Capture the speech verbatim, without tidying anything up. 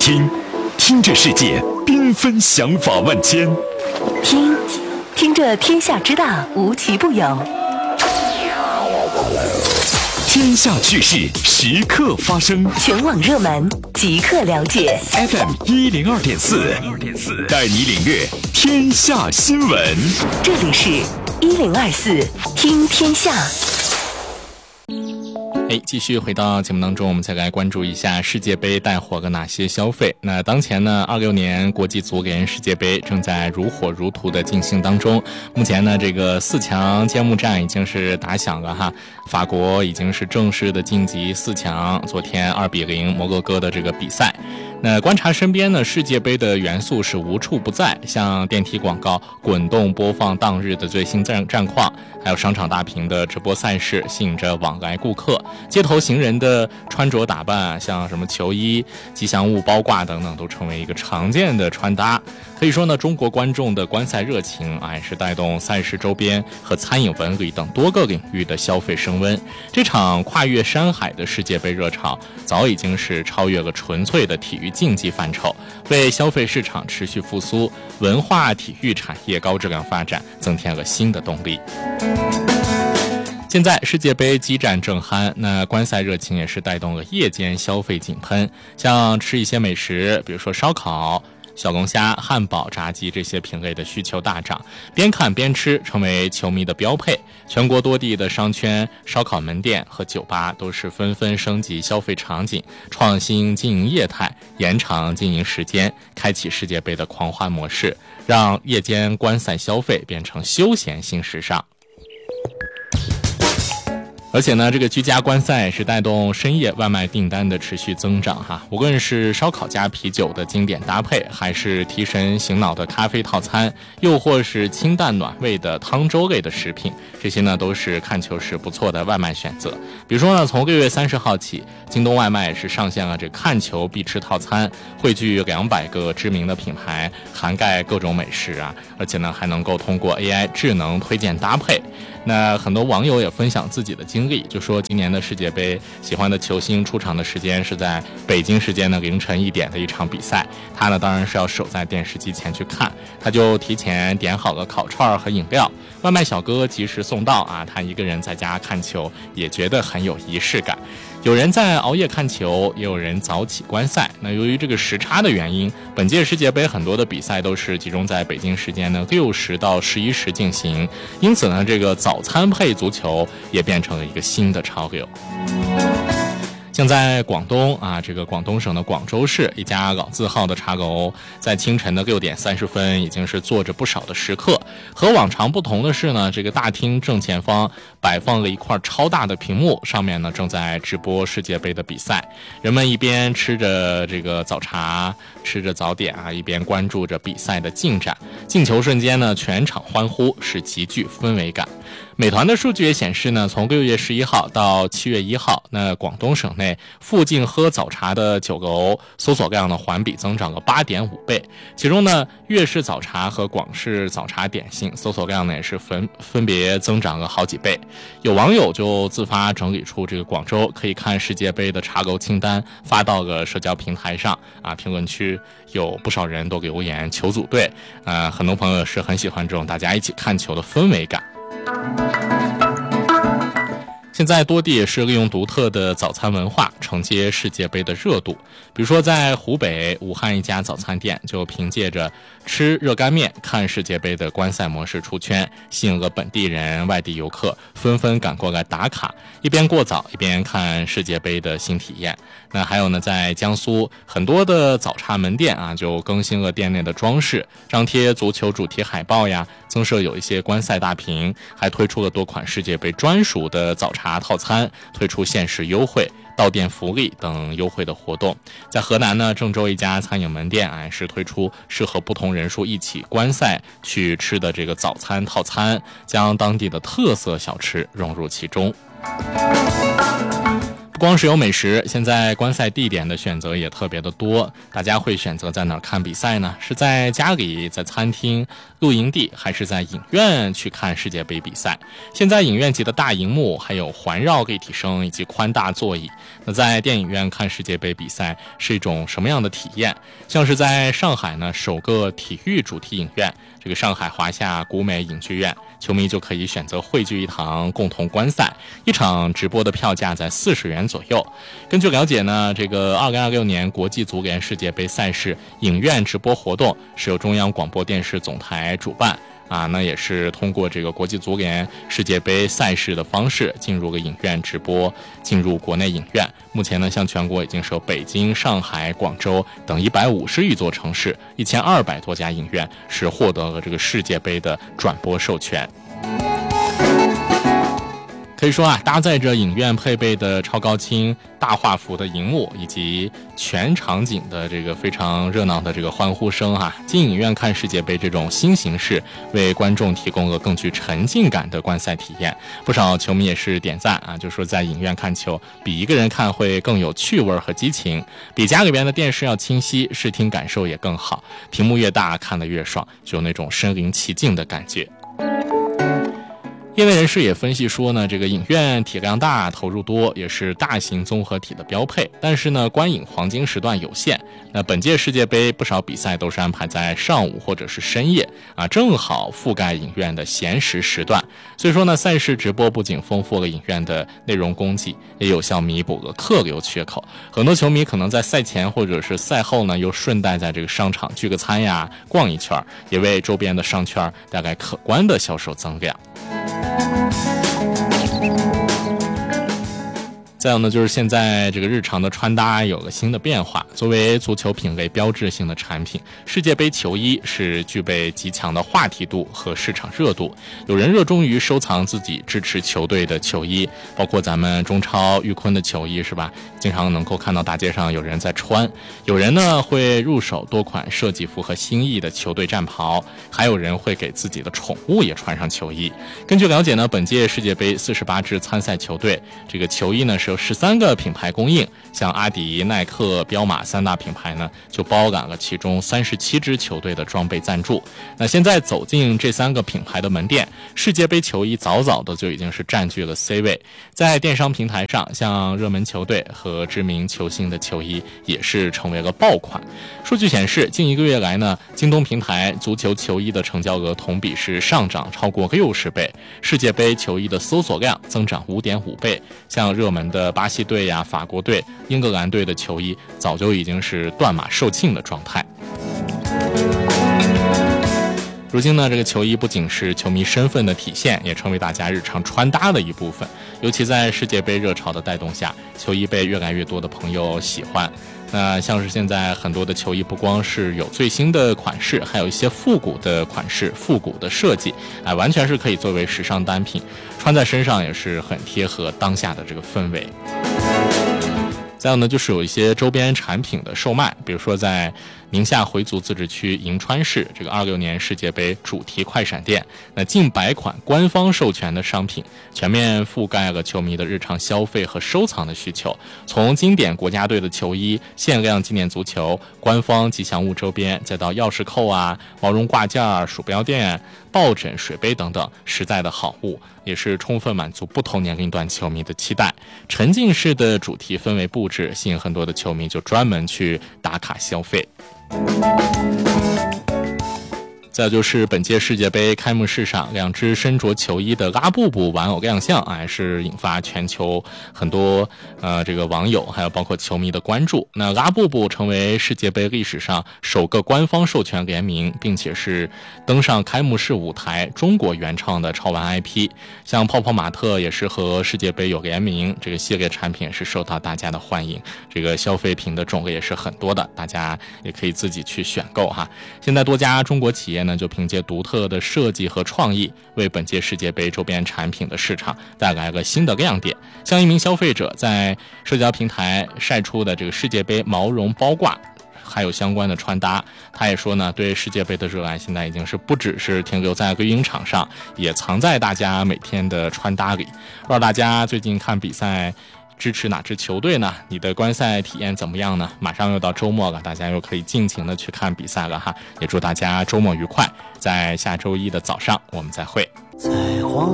听，听着世界缤纷想法万千； 听，听着天下之大无奇不有； 天下趣事时刻发生， 全网热门即刻了解。 F M 一零二点四，带你领略天下新闻。 这里是一零二四听天下。 哎，继续回到节目当中，我们再来关注一下世界杯带火了哪些消费。那当前呢，二六年国际足联世界杯正在如火如荼的进行当中。目前呢，这个四强揭幕战已经是打响了哈，法国已经是正式的晋级四强。昨天二比零摩洛哥的这个比赛。那观察身边呢，世界杯的元素是无处不在，像电梯广告滚动播放当日的最新战战况，还有商场大屏的直播赛事，吸引着往来顾客。街头行人的穿着打扮，像什么球衣、吉祥物包挂等等，都成为一个常见的穿搭。可以说呢，中国观众的观赛热情啊，也是带动赛事周边和餐饮文旅等多个领域的消费升温。这场跨越山海的世界杯热潮，早已经是超越了纯粹的体育竞技范畴，为消费市场持续复苏、文化体育产业高质量发展增添了新的动力。现在世界杯激战正酣，那观赛热情也是带动了夜间消费井喷，像吃一些美食，比如说烧烤、小龙虾、汉堡、炸鸡这些品类的需求大涨，边看边吃成为球迷的标配。全国多地的商圈、烧烤门店和酒吧都是纷纷升级消费场景，创新经营业态，延长经营时间，开启世界杯的狂欢模式，让夜间观赛消费变成休闲新时尚。而且呢，这个居家观赛是带动深夜外卖订单的持续增长哈。无论是烧烤加啤酒的经典搭配，还是提神醒脑的咖啡套餐，又或是清淡暖胃的汤粥类的食品，这些呢都是看球时不错的外卖选择。比如说呢，从六月三十号起，京东外卖是上线了这看球必吃套餐，汇聚两百个知名的品牌，涵盖各种美食啊，而且呢还能够通过 A I 智能推荐搭配。那很多网友也分享自己的经历，就说今年的世界杯喜欢的球星出场的时间是在北京时间的凌晨一点的一场比赛，他呢当然是要守在电视机前去看，他就提前点好了烤串和饮料，外卖小哥及时送到啊，他一个人在家看球也觉得很有仪式感。有人在熬夜看球，也有人早起观赛。那由于这个时差的原因，本届世界杯很多的比赛都是集中在北京时间的六时到十一时进行，因此呢，这个早餐配足球也变成了一个新的潮流。像在广东啊，这个广东省的广州市一家老字号的茶楼，在清晨的六点三十分已经是坐着不少的食客。和往常不同的是呢，这个大厅正前方摆放了一块超大的屏幕，上面呢正在直播世界杯的比赛。人们一边吃着这个早茶，吃着早点啊，一边关注着比赛的进展。进球瞬间呢，全场欢呼，是极具氛围感。美团的数据也显示呢，从六月十一号到七月一号，那广东省内附近喝早茶的酒楼搜索量呢环比增长了 八点五倍，其中呢粤式早茶和广式早茶点心搜索量呢也是分分别增长了好几倍。有网友就自发整理出这个广州可以看世界杯的茶楼清单，发到了社交平台上啊，评论区有不少人都留言求组队，呃，很多朋友是很喜欢这种大家一起看球的氛围感。现在多地也是利用独特的早餐文化承接世界杯的热度，比如说在湖北武汉一家早餐店就凭借着吃热干面看世界杯的观赛模式出圈，吸引了本地人、外地游客纷纷赶过来打卡，一边过早一边看世界杯的新体验。那还有呢，在江苏很多的早茶门店啊，就更新了店内的装饰，张贴足球主题海报呀，增设有一些观赛大屏，还推出了多款世界杯专属的早茶套餐，推出限时优惠、到店福利等优惠的活动。在河南呢，郑州一家餐饮门店啊，是推出适合不同人数一起观赛去吃的这个早餐套餐，将当地的特色小吃融入其中。不光是有美食，现在观赛地点的选择也特别的多。大家会选择在哪儿看比赛呢？是在家里、在餐厅、露营地，还是在影院去看世界杯比赛？现在影院级的大荧幕，还有环绕立体声以及宽大座椅，那在电影院看世界杯比赛是一种什么样的体验？像是在上海呢，首个体育主题影院，这个上海华夏古美影剧院，球迷就可以选择汇聚一堂共同观赛，一场直播的票价在四十元左右。根据了解呢，这个二零二六年国际足联世界杯赛事影院直播活动是由中央广播电视总台主办啊，那也是通过这个国际足联世界杯赛事的方式进入了影院直播，进入国内影院。目前呢，向全国已经是有北京、上海、广州等一百五十余座城市，一千二百多家影院是获得了这个世界杯的转播授权。可以说啊，搭载着影院配备的超高清大画幅的荧幕以及全场景的这个非常热闹的这个欢呼声啊，进影院看世界杯这种新形式为观众提供了更具沉浸感的观赛体验。不少球迷也是点赞啊，就说在影院看球比一个人看会更有趣味和激情，比家里边的电视要清晰，视听感受也更好，屏幕越大看得越爽，就有那种身临其境的感觉。业内人士也分析说呢，这个影院体量大、投入多，也是大型综合体的标配。但是呢，观影黄金时段有限。那本届世界杯不少比赛都是安排在上午或者是深夜啊，正好覆盖影院的闲时时段。所以说呢，赛事直播不仅丰富了影院的内容供给，也有效弥补了客流缺口。很多球迷可能在赛前或者是赛后呢，又顺带在这个商场聚个餐呀，逛一圈，也为周边的商圈带来可观的销售增量。再有呢，就是现在这个日常的穿搭有了新的变化。作为足球品类标志性的产品，世界杯球衣是具备极强的话题度和市场热度。有人热衷于收藏自己支持球队的球衣，包括咱们中超裕坤的球衣是吧？经常能够看到大街上有人在穿。有人呢会入手多款设计符合心意的球队战袍，还有人会给自己的宠物也穿上球衣。根据了解呢，本届世界杯四十八支参赛球队，这个球衣呢是有十三个品牌供应，像阿迪、耐克、彪马三大品牌呢，就包揽了其中三十七支球队的装备赞助。那现在走进这三个品牌的门店，世界杯球衣早早的就已经是占据了 C 位。在电商平台上，像热门球队和知名球星的球衣也是成为了爆款。数据显示，近一个月来呢，京东平台足球球衣的成交额同比是上涨超过六十倍，世界杯球衣的搜索量增长 五点五倍。像热门的巴西队呀、法国队、英格兰队的球衣早就已经是断码售罄的状态。如今呢，这个球衣不仅是球迷身份的体现，也成为大家日常穿搭的一部分。尤其在世界杯热潮的带动下，球衣被越来越多的朋友喜欢。那像是现在很多的球衣，不光是有最新的款式，还有一些复古的款式、复古的设计，哎，完全是可以作为时尚单品，穿在身上也是很贴合当下的这个氛围。再有呢，就是有一些周边产品的售卖，比如说在宁夏回族自治区银川市这个二六年世界杯主题快闪店，那近百款官方授权的商品，全面覆盖了球迷的日常消费和收藏的需求。从经典国家队的球衣、限量纪念足球、官方吉祥物周边，再到钥匙扣啊、毛绒挂件、鼠标垫、抱枕、水杯等等，实在的好物，也是充分满足不同年龄段球迷的期待。沉浸式的主题氛围布置，吸引很多的球迷就专门去打卡消费。再就是本届世界杯开幕式上，两只身着球衣的拉布布玩偶亮相，还是引发全球很多呃这个网友还有包括球迷的关注。那拉布布成为世界杯历史上首个官方授权联名，并且是登上开幕式舞台中国原创的潮玩 I P。像泡泡玛特也是和世界杯有联名，这个系列产品也是受到大家的欢迎。这个消费品的种类也是很多的，大家也可以自己去选购哈。现在多家中国企业呢，就凭借独特的设计和创意，为本届世界杯周边产品的市场带来了新的亮点。像一名消费者在社交平台晒出的这个世界杯毛绒包挂，还有相关的穿搭，他也说呢，对世界杯的热爱现在已经是不只是停留在归因场上，也藏在大家每天的穿搭里。不知道大家最近看比赛支持哪支球队呢？你的观赛体验怎么样呢？马上又到周末了，大家又可以尽情的去看比赛了哈。也祝大家周末愉快，在下周一的早上我们再会。